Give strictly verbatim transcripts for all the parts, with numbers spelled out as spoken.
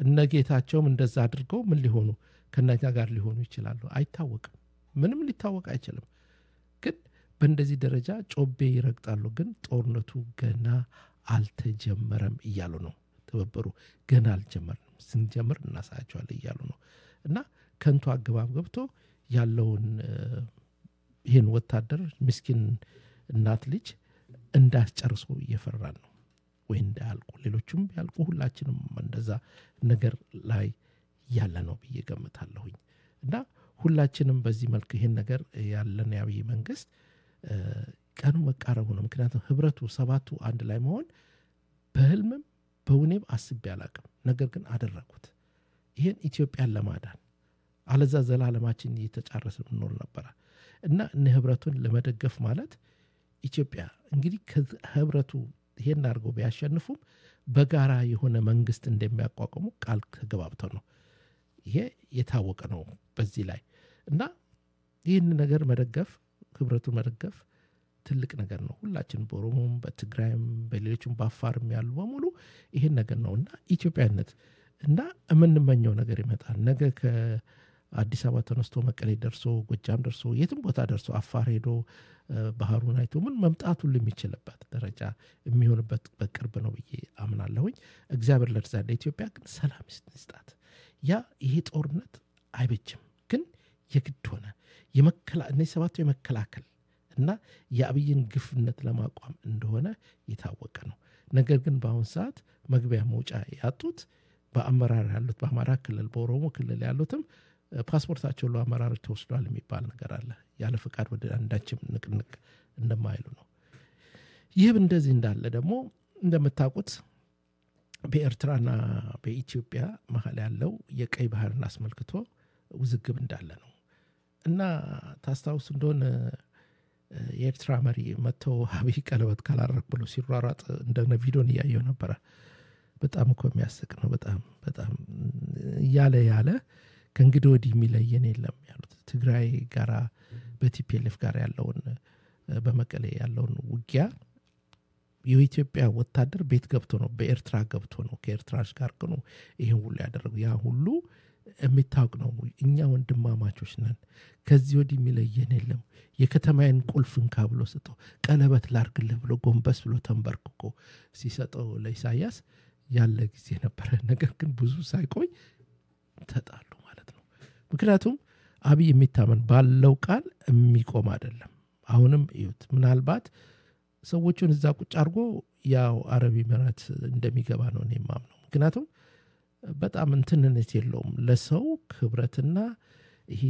እነጌታቸውም እንደዛ አድርገው ምን ሊሆኑ ከነኛ ጋር ሊሆኑ ይችላሉ አይታወቅም ምንም ሊታወቅ አይችልም ግን በእንደዚህ ደረጃ ጮቤ ይረግጣሉ ግን ጦርነቱ ገና አልተጀመረም እያሉ ነው ተበበሩ ገና አልጀመረም ስንጀምር እናሳያቸዋለን እያሉ ነው እና ከንቱ አገባብ ገብቶ ያለውን ይሄን ወታደር ምስኪን እናት ልጅ እንዳስጨርሶ እየፈራን ነው ወይ እንዳልቁ ሌሎችም ያልቁ ሁላችንም እንደዛ ነገር ላይ ያለ ነው በየገምታለሁኝ እና ሁላችንም በዚህ መልኩ ይሄን ነገር ያለን ያብይ መንግስት ቀኑ መቃረቡ ነው ምክንያቱም ህብረቱ ሰባቱ አንድ ላይ መሆን በህልምም በውኔም አስቤ አላቅም ነገር ግን አደረኩት ይሄን ኢትዮጵያን ለማዳን አለዛ ዘላለማችን እየተጫረሰን እንኖር ነበር እና እነ ህብረቱን ለመደገፍ ማለት ኢትዮጵያ እንግዲህ ከህብረቱ ይሄን አድርገው ቢያሸንፉም በጋራ የሆነ መንግስት እንደሚያቋቁሙ ቃል ተገባብተው ነው ይሄ የታወቀ ነው በዚህ ላይ እና ይህን ነገር መደገፍ ህብረቱ መደገፍ ትልቅ ነገር ነው ሁላችን በኦሮሞም በትግራይም በሌሎችም በአፋርም ያሉ በሙሉ ይሄን ነገር ነውና ኢትዮጵያነት እና የምንመኘው ነገር ይመጣል ነገ ከአዲስ አበባ ተነስቶ መቀሌ ደርሶ ጎጃም ደርሶ የትም ቦታ ደርሶ አፋር ሄዶ ባህሩን አይቶ ምን መምጣት ሁሉ የሚችልበት ደረጃ የሚሆንበት በቅርብ ነው ብዬ አምናለሁኝ እግዚአብሔር ለርዛ ለኢትዮጵያ ግን ሰላም ይስጣት ያ ይሄ ጦርነት አይበጅም ግን የግድ ሆነ የመከላ እነዚህ ሰባቱ የመከላከል እና የአብይን ግፍነት ለማቋም እንደሆነ የታወቀ ነው ነገር ግን በአሁን ሰዓት መግቢያ መውጫ ያጡት በአመራር ያሉት በአማራ ክልል በኦሮሞ ክልል ያሉትም ፓስፖርታቸው ለአመራር ተወስዷል የሚባል ነገር አለ ያለ ፍቃድ ወደ አንዳችም ንቅንቅ እንደማይሉ ነው ይህ እንደዚህ እንዳለ ደግሞ እንደምታውቁት በኤርትራና በኢትዮጵያ መሃል ያለው የቀይ ባህርን አስመልክቶ ውዝግብ እንዳለ ነው እና ታስታውሱ እንደሆነ የኤርትራ መሪ መተው አብይ ቀለበት ካላረክ ብሎ ሲሯሯጥ እንደነ ቪዲዮን ያየው ነበር በጣም እኮ የሚያስቅ ነው በጣም በጣም ያለ ያለ ከእንግዲህ ወዲህ የሚለየን የለም ያሉት ትግራይ ጋራ በቲፒኤልኤፍ ጋር ያለውን በመቀሌ ያለውን ውጊያ የኢትዮጵያ ወታደር ቤት ገብቶ ነው በኤርትራ ገብቶ ነው ከኤርትራሽ ጋር ነው ይሄን ሁሉ ያደረገው ያ ሁሉ የሚታወቅ ነው እኛ ወንድማማቾች ነን ከዚህ ወዲህ የሚለየን የለም የከተማዬን ቁልፍን ካብሎ ሰጠው ቀለበት ላርግልህ ብሎ ጎንበስ ብሎ ተንበርክኮ ሲሰጠው ለኢሳያስ ያለ ጊዜ ነበር ነገር ግን ብዙ ሳይቆይ ተጣሉ ማለት ነው ምክንያቱም አብይ የሚታመን ባለው ቃል የሚቆም አይደለም አሁንም እዩት ምናልባት ሰዎቹን እዛ ቁጭ አርጎ ያው አረብ ኤሚሬት እንደሚገባ ነው እኔ ማምነው ምክንያቱም በጣም እንትንነት የለውም ለሰው ክብረትና ይሄ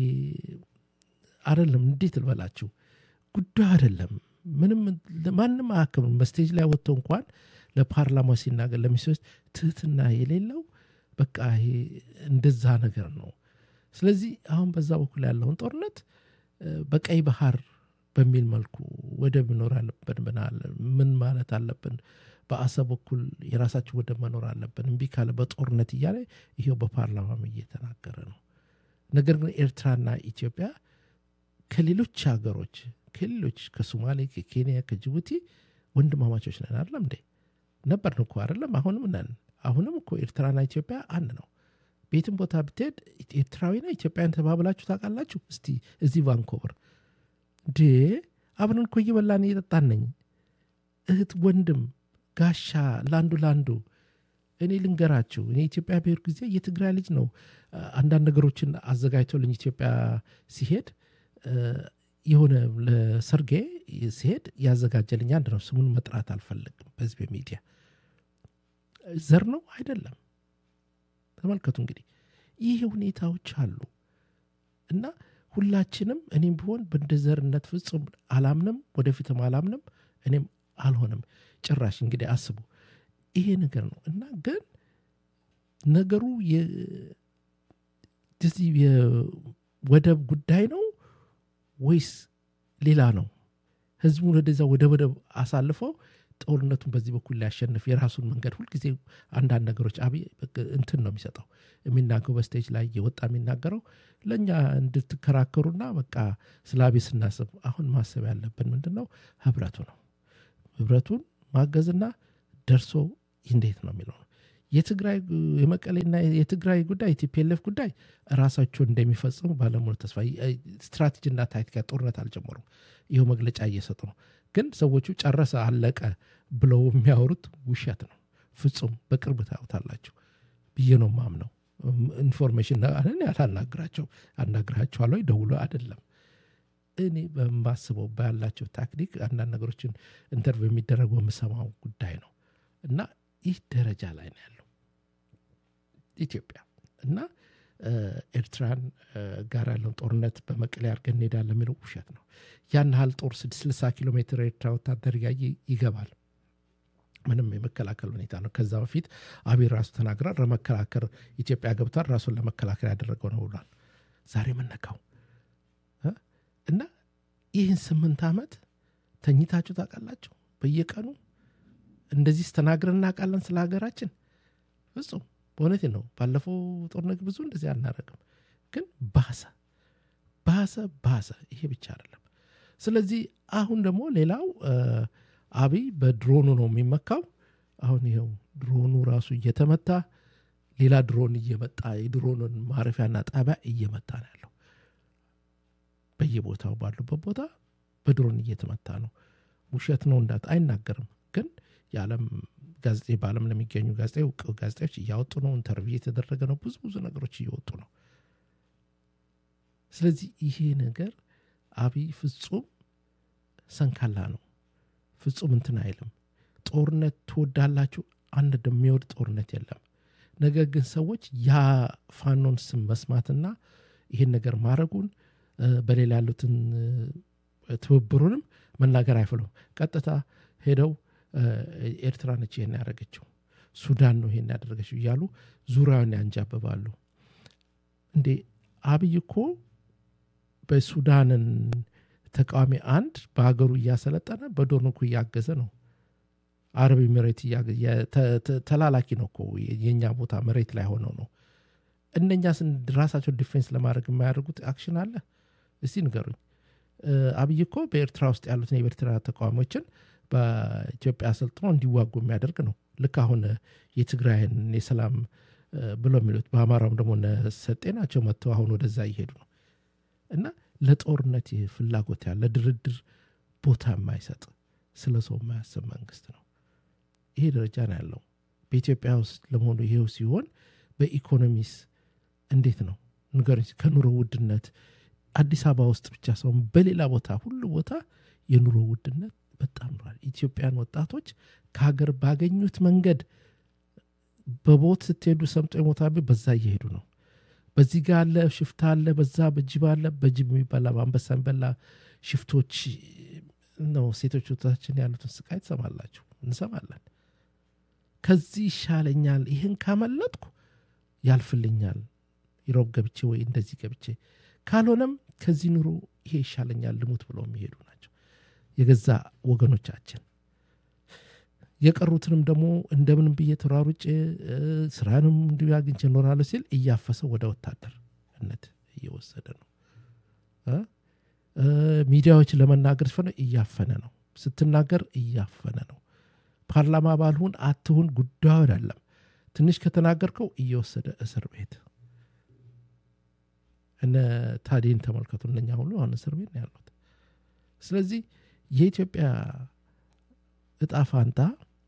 አይደለም እንዴት ልበላችሁ ጉዳይ አይደለም ምንም ማንንም አከም በስቴጅ ላይ ወጥቶ እንኳን ለፓርላማ ሲናገር ለሚስት ትህትና የሌለው በቃ ይሄ እንደዛ ነገር ነው ስለዚህ አሁን በዛ በኩል ያለውን ጦርነት በቀይ ባህር በሚል መልኩ ወደብ መኖር አለበት ብናል ምን ማለት አለብን በአሰብ በኩል የራሳችን ወደብ መኖር አለብን እንቢ ካለ በጦርነት ይያለ ይሄው በፓርላማም እየተናገረ ነው ነገር ግን ኤርትራና ኢትዮጵያ ከሌሎች ሀገሮች ከሌሎች ከሶማሌ ከኬንያ ከጅቡቲ ወንድማማቾች ነን አይደለም እንዴ ነበር ነው እኮ አይደለም አሁንም ነን አሁንም እኮ ኤርትራና ኢትዮጵያ አንድ ነው ቤትም ቦታ ብትሄድ ኤርትራዊና ኢትዮጵያን ተባብላችሁ ታውቃላችሁ እስቲ እዚህ ቫንኮቨር ደ አብረን እኮ እየበላን እየጠጣን ነኝ እህት ወንድም ጋሻ ላንዱ ላንዱ እኔ ልንገራችሁ እኔ ኢትዮጵያ በሄር ጊዜ የትግራይ ልጅ ነው አንዳንድ ነገሮችን አዘጋጅቶልኝ ኢትዮጵያ ሲሄድ የሆነ ለሰርጌ ሲሄድ ያዘጋጀልኝ አንድ ነው ስሙን መጥራት አልፈልግም በዚህ በሚዲያ ዘር ነው አይደለም ተመልከቱ እንግዲህ ይሄ ሁኔታዎች አሉ እና ሁላችንም እኔም ቢሆን በእንደዘርነት ፍጹም አላምንም ወደፊትም አላምንም እኔም አልሆንም ጭራሽ እንግዲህ አስቡ ይሄ ነገር ነው እና ግን ነገሩ የዚህ የወደብ ጉዳይ ነው ወይስ ሌላ ነው ህዝቡ ወደዛ ወደ ወደብ አሳልፈው ጦርነቱን በዚህ በኩል ሊያሸንፍ የራሱን መንገድ ሁሉ ጊዜ አንዳንድ ነገሮች አብይ እንትን ነው የሚሰጠው የሚናገረው በስቴጅ ላይ የወጣ የሚናገረው ለኛ እንድትከራከሩና በቃ ስላቢ ስናስብ አሁን ማሰብ ያለብን ምንድነው ህብረቱ ነው ህብረቱን ማገዝና ደርሶ እንዴት ነው የሚለው የትግራይ የመቀሌና የትግራይ ጉዳይ ቲፒኤልኤፍ ጉዳይ ራሳቸው እንደሚፈጽሙ ባለሙሉ ተስፋ ስትራቴጂና ታክቲካ ጦርነት አልጀመሩም ይሄው መግለጫ እየሰጡ ነው ግን ሰዎቹ ጨረሰ አለቀ ብለው የሚያወሩት ውሸት ነው ፍጹም በቅርብ ታውታላችሁ ብዬ ነው ማምነው ኢንፎርሜሽን አለን ያታናግራቸው አናግራቸዋለሁ ደውሎ አይደለም እኔ በማስበው ባላቸው ታክቲክ አንዳንድ ነገሮችን ኢንተርቪው የሚደረገው የምሰማው ጉዳይ ነው እና ይህ ደረጃ ላይ ነው ያለው ኢትዮጵያ እና ኤርትራን ጋር ያለው ጦርነት በመቀሌ አርገን እንሄዳለን የሚለው ውሸት ነው ያን ሀል ጦር ስልሳ ኪሎ ሜትር ኤርትራ ወታደር ጋር ይገባል ምንም የመከላከል ሁኔታ ነው ከዛ በፊት አብይ ራሱ ተናግራ ለመከላከል ኢትዮጵያ ገብቷል ራሱን ለመከላከል ያደረገው ነው ብሏል ዛሬ መነካው እና ይህን ስምንት አመት ተኝታችሁ ታውቃላችሁ በየቀኑ እንደዚህ ተናግረና ቃለን ስለ ሀገራችን ፍጹም በእውነቴ ነው ባለፈው ጦርነት ብዙ እንደዚህ አናረግም ግን ባሰ ባሰ ባሰ ይሄ ብቻ አይደለም ስለዚህ አሁን ደግሞ ሌላው አብይ በድሮኑ ነው የሚመካው አሁን ይሄው ድሮኑ ራሱ እየተመታ ሌላ ድሮን እየመጣ የድሮኑን ማረፊያና ጣቢያ እየመታ ነው ያለው በየቦታው ባሉበት ቦታ በድሮን እየተመታ ነው ውሸት ነው እንዳት አይናገርም ግን የዓለም ጋዜጣ በዓለም ለሚገኙ ጋዜጣዎች ጋዜጣዎች እያወጡ ነው ኢንተርቪው የተደረገ ነው ብዙ ብዙ ነገሮች እየወጡ ነው ስለዚህ ይሄ ነገር አብይ ፍጹም ሰንካላ ነው ፍጹም እንትን አይልም ጦርነት ተወዳላችሁ አንድ ደሚወድ ጦርነት የለም ነገር ግን ሰዎች ያ ፋኖን ስም መስማትና ይሄን ነገር ማረጉን በሌላ ያሉትን ትብብሩንም መናገር አይፈልም ቀጥታ ሄደው ኤርትራ ነች ይሄን ያደረገችው ሱዳን ነው ይሄን ያደረገችው ይያሉ ዙሪያውን ያንጃበባሉ እንዴ አብይ እኮ በሱዳንን ተቃዋሚ አንድ በአገሩ ያሰለጠነ በዶርንኩ ያገዘ ነው አረብ ኤሚሬት ተላላኪ ነው እኮ የኛ ቦታ መሬት ላይ ሆኖ ነው እነኛስ ራሳቸው ዲፌንስ ለማድረግ የማያደርጉት አክሽን አለ እስቲ ንገሩኝ አብይ እኮ በኤርትራ ውስጥ ያሉትን የኤርትራ ተቃዋሚዎችን በኢትዮጵያ አሰልጥኖ እንዲዋጉ የሚያደርግ ነው ልክ አሁን የትግራይን የሰላም ብሎ የሚሉት በአማራም ደግሞ ሰጤናቸው መጥተው አሁን ወደዛ ይሄዱ ነው እና ለጦርነት ፍላጎት ያለ ድርድር ቦታ የማይሰጥ ስለሰው የማያስብ መንግስት ነው ይሄ ደረጃ ነው ያለው በኢትዮጵያ ውስጥ ለመሆኑ ይሄው ሲሆን በኢኮኖሚስ እንዴት ነው ንገሩኝ ከኑሮ ውድነት አዲስ አበባ ውስጥ ብቻ ሳይሆን በሌላ ቦታ ሁሉ ቦታ የኑሮ ውድነት በጣም ነው ኢትዮጵያን ወጣቶች ከሀገር ባገኙት መንገድ በቦት ስትሄዱ ሰምጦ ይሞታሉ በዛ እየሄዱ ነው በዚህ ጋር አለ ሽፍታ አለ በዛ በጅብ አለ በጅብ የሚባል አንበሳ የሚባል ሽፍቶች ነው ሴቶች ወጣችን ያሉትን ስቃይ ተሰማላችሁ እንሰማለን ከዚህ ይሻለኛል ይሄን ካመለጥኩ ያልፍልኛል ይሮብ ገብቼ ወይ እንደዚህ ገብቼ ካልሆነም ከዚህ ኑሮ ይሄ ይሻለኛል ልሙት ብለው የሚሄዱ ናቸው የገዛ ወገኖቻችን የቀሩትንም ደግሞ እንደምንም በየተራሩጭ ስራንም እንዲያግኝቼ ኖራለሁ ሲል እያፈሰው ወደ ወታደርነት እየወሰደ ነው ሚዲያዎች ለመናገር ፈነ እያፈነ ነው ስትናገር እያፈነ ነው ፓርላማ ባልሁን አትሁን ጉዳዩ አይደለም ትንሽ ከተናገርከው እየወሰደ እስር ቤት እነ ታዲን ተመልከቱ እነኛ ሁሉ አሁን እስር ቤት ነው ያሉት ስለዚህ የኢትዮጵያ እጣፋንታ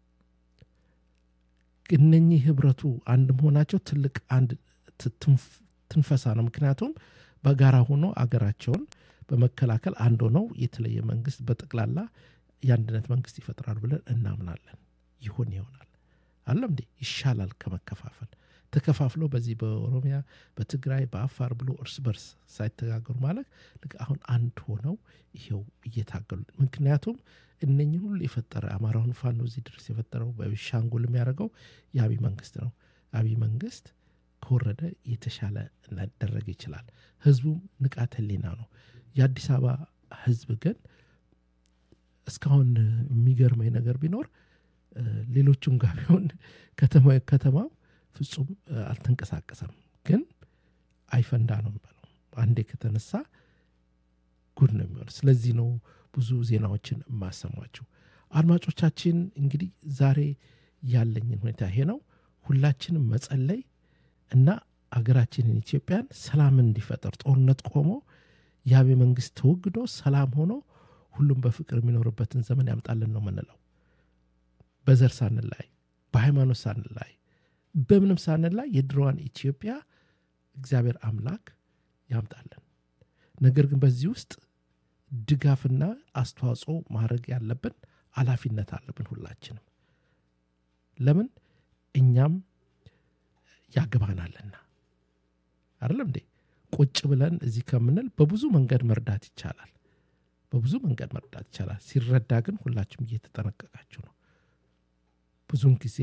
እነኚህ ህብረቱ አንድ መሆናቸው ትልቅ አንድ ትንፈሳ ነው ምክንያቱም በጋራ ሆኖ አገራቸውን በመከላከል አንድ ሆነው የተለየ መንግስት በጠቅላላ ያንድነት መንግስት ይፈጥራሉ ብለን እናምናለን ይሁን ይሆናል አለም እንዴ ይሻላል ከመከፋፈል ተከፋፍለው በዚህ በኦሮሚያ በትግራይ በአፋር ብሎ እርስ በርስ ሳይተጋገሩ ማለት ልክ አሁን አንድ ሆነው ይሄው እየታገሉ ምክንያቱም እነኚህ ሁሉ የፈጠረ አማራውን ፋኖ እዚህ ድረስ የፈጠረው በሻንጉል የሚያደርገው የአብይ መንግስት ነው አብይ መንግስት ከወረደ የተሻለ ሊደረግ ይችላል ህዝቡም ንቃተ ህሊና ነው የአዲስ አበባ ህዝብ ግን እስካሁን የሚገርመኝ ነገር ቢኖር ሌሎቹም ጋር ቢሆን ከተማው ከተማው ፍጹም አልተንቀሳቀሰም ግን አይፈንዳ ነው ማለት አንዴ ከተነሳ ጉድ ነው የሚሆነው ስለዚህ ነው ብዙ ዜናዎችን ማሰማችሁ አድማጮቻችን እንግዲህ ዛሬ ያለኝን ሁኔታ ይሄ ነው ሁላችንም መጸለይ እና አገራችንን ኢትዮጵያን ሰላም እንዲፈጠር ጦርነት ቆሞ ያቤ መንግስት ተወግዶ ሰላም ሆኖ ሁሉም በፍቅር የሚኖርበትን ዘመን ያምጣልን ነው የምንለው። በዘር ሳንላይ፣ በሃይማኖት ሳንላይ፣ በምንም ሳንላይ የድሮዋን ኢትዮጵያ እግዚአብሔር አምላክ ያምጣልን። ነገር ግን በዚህ ውስጥ ድጋፍና አስተዋጽኦ ማድረግ ያለብን ኃላፊነት አለብን ሁላችንም። ለምን እኛም ያገባናልና አይደለም እንዴ? ቁጭ ብለን እዚህ ከምንል በብዙ መንገድ መርዳት ይቻላል። በብዙ መንገድ መርዳት ይቻላል። ሲረዳ ግን ሁላችሁም እየተጠነቀቃችሁ ነው። ብዙውን ጊዜ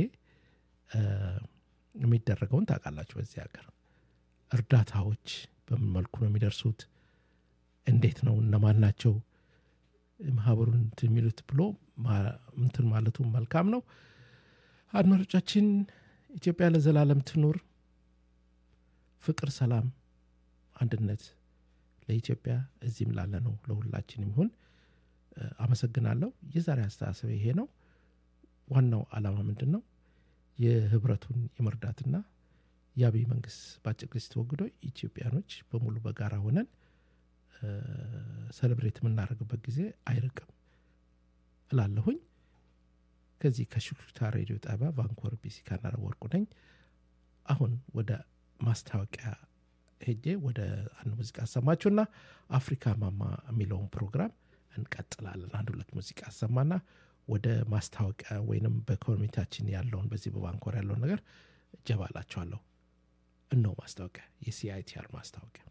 የሚደረገውን ታውቃላችሁ። በዚህ ሀገር እርዳታዎች በምን መልኩ ነው የሚደርሱት? እንዴት ነው? እነማን ናቸው ማህበሩን የሚሉት ብሎ እንትን ማለቱ መልካም ነው። አድማጮቻችን ኢትዮጵያ ለዘላለም ትኑር። ፍቅር፣ ሰላም፣ አንድነት ለኢትዮጵያ እዚህም ላለ ነው ለሁላችንም ይሁን። አመሰግናለሁ። የዛሬ አስተሳሰብ ይሄ ነው። ዋናው ዓላማ ምንድነው? የህብረቱን የመርዳትና የአብይ መንግስት ባጭር ጊዜ ተወግዶ ኢትዮጵያኖች በሙሉ በጋራ ሆነን ሰለብሬት የምናደርግበት ጊዜ አይርቅም እላለሁኝ። ከዚህ ከሽክሽክታ ሬዲዮ ጣቢያ ቫንኮቨር ቢሲ ካናዳ ወርቁ ነኝ። አሁን ወደ ማስታወቂያ ሄጄ ወደ አንድ ሙዚቃ አሰማችሁና አፍሪካ ማማ የሚለውን ፕሮግራም እንቀጥላለን። አንድ ሁለት ሙዚቃ አሰማና ወደ ማስታወቂያ ወይንም በኮሚኒቲያችን ያለውን በዚህ በቫንኮቨር ያለውን ነገር ጀባላችኋለሁ። እነሆ ማስታወቂያ፣ የሲአይቲአር ማስታወቂያ።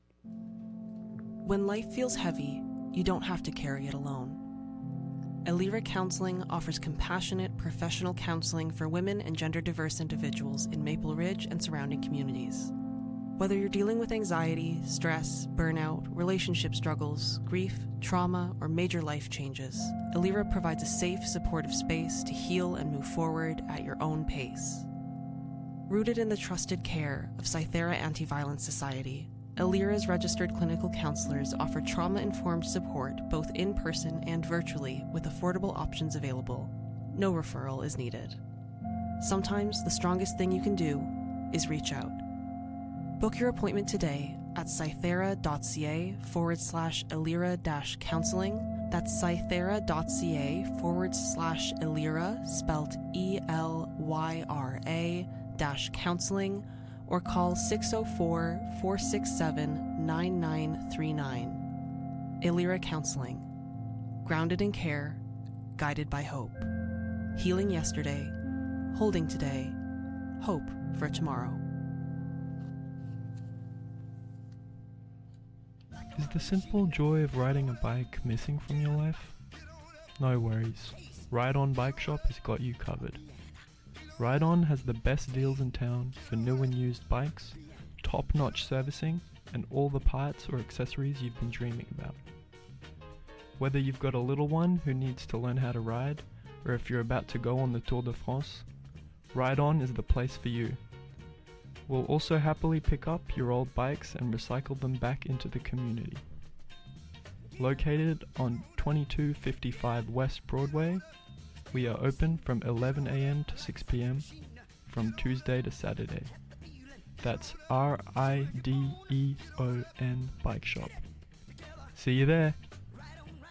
When life feels heavy, you don't have to carry it alone. Elira Counseling offers compassionate, professional counseling for women and gender-diverse individuals in Maple Ridge and surrounding communities. Whether you're dealing with anxiety, stress, burnout, relationship struggles, grief, trauma, or major life changes, Elira provides a safe, supportive space to heal and move forward at your own pace. Rooted in the trusted care of Cythera Anti-Violence Society, Elira's registered clinical counselors offer trauma-informed support both in person and virtually with affordable options available. No referral is needed. Sometimes the strongest thing you can do is reach out. Book your appointment today at cythera.ca forward slash Elira dash counseling. That's cythera.ca forward slash Elira, spelt E L Y R A dash counseling, or call six oh four, four six seven, nine nine three nine. Elira Counseling. Grounded in care, guided by hope. Healing yesterday, holding today, hope for tomorrow. Is the simple joy of riding a bike missing from your life? No worries. Ride On Bike Shop has got you covered. Ride On has the best deals in town for new and used bikes, top-notch servicing, and all the parts or accessories you've been dreaming about. Whether you've got a little one who needs to learn how to ride, or if you're about to go on the Tour de France, Ride On is the place for you. We'll also happily pick up your old bikes and recycle them back into the community. Located on twenty-two fifty-five West Broadway, we are open from eleven a.m. to six p.m. from Tuesday to Saturday. That's R I D E O N Bike Shop. See you there!